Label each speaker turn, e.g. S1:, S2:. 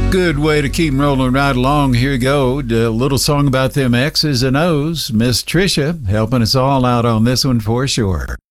S1: Good way to keep rolling right along. Here you go. A little song about them X's and O's. Miss Tricia helping us all out on this one for sure.